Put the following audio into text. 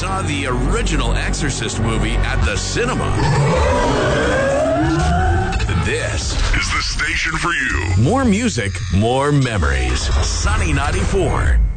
saw the original Exorcist movie at the cinema. This is the station for you. More music, more memories. Sunny 94.